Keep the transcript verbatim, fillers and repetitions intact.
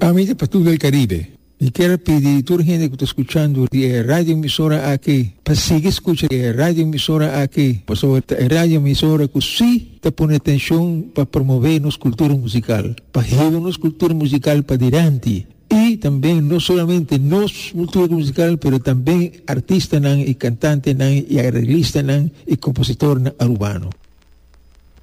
Amiga para todo el Caribe, y quiero pedir a toda la gente que está escuchando de radio emisora aquí, para seguir escuchando de radio emisora aquí, pues sobre radio emisora que sí te pone atención para promover nuestra cultura musical, para llevar nuestra cultura musical para adelante. Y también no solamente nuestra cultura musical, pero también artistas y cantantes y arreglistas y compositores urbanos.